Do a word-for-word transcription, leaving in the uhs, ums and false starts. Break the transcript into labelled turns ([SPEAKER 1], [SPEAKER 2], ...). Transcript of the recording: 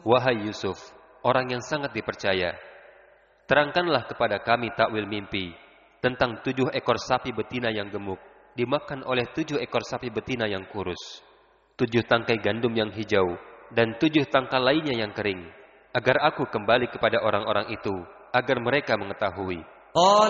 [SPEAKER 1] Wahai Yusuf, orang yang sangat dipercaya, terangkanlah kepada kami takwil mimpi tentang tujuh ekor sapi betina yang gemuk dimakan oleh tujuh ekor sapi betina yang kurus, tujuh tangkai gandum yang hijau, dan tujuh tangkai lainnya yang kering, agar aku kembali kepada orang-orang itu, agar mereka mengetahui.